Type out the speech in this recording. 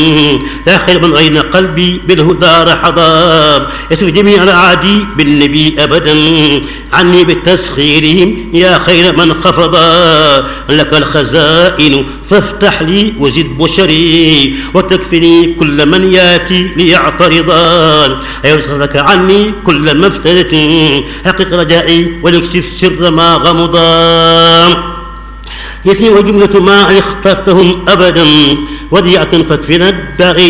يا خير من غين قلبي بالهدى رحضا يسر جميع العادي بالنبي أبدا عني بالتسخيرهم يا خير من خفضا لك الخزائن فافتح لي وزد بشري وتكفني كل من ياتي ليعترضا أيرزقك عني كل مفتدة حقق رجائي وليكشف سر ما غمضا يثني وجملة ما اخترتهم أبدا وديعة فاكفنا الداغين